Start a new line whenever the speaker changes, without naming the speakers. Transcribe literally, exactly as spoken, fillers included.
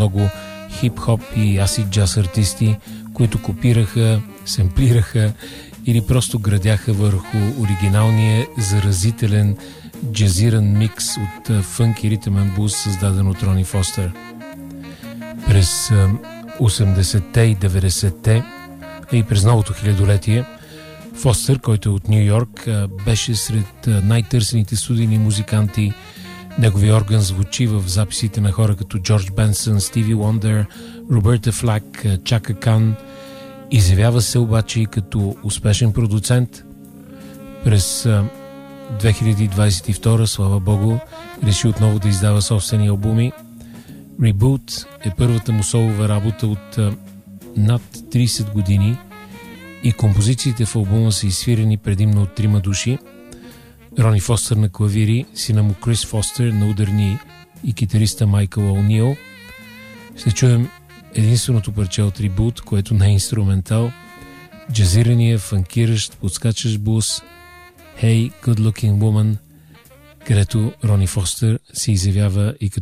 много хип-хоп и асид джаз артисти, които копираха, семплираха или просто градяха върху оригиналния заразителен джазиран микс от фънк и ритъмен блуз, създаден от Рони Фостер. През осемдесетте и деветдесетте, а и през новото хилядолетие, Фостер, който е от Ню Йорк, беше сред най-търсените студийни музиканти. Неговия орган звучи в записите на хора като Джордж Бенсън, Стиви Уондър, Роберта Флак, Чака Кан. Изявява се обаче и като успешен продуцент. През две хиляди двадесет и втора, слава богу, реши отново да издава собствени албуми. Reboot е първата му солова работа от над тридесет години и композициите в албума са изсвирени предимно от трима души. Рони Фостер на клавири, сина му Крис Фостер на ударни и китариста Майкъл О'Нил. Ще чуем единственото парче от Reboot, което не е инструментал, джазирания, фанкиращ, подскачащ блуз Hey Good Looking Woman, където Рони Фостер се изявява и като